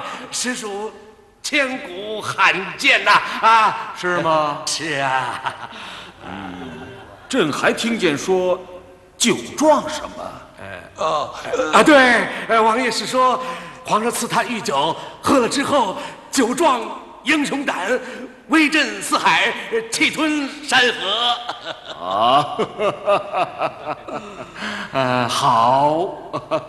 实属千古罕见呐！啊， 是吗？ 是啊。 朕还听见说酒壮什么？ 对，王爷是说，皇上赐他御酒，喝了之后，酒壮英雄胆，威震四海，气吞山河。 好。